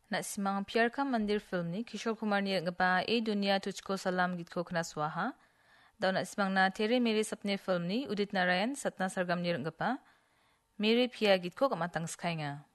Nak simang Pyar Ka Mandir film ni Kishore Kumar ni ngapa dunia tujhko salam gitko kena swaha. Daw nak simang na Tere Mere Sapne film ni Udit Narayan Satna Sargam ni ngapa Mere Pia gitko kamatang skainga.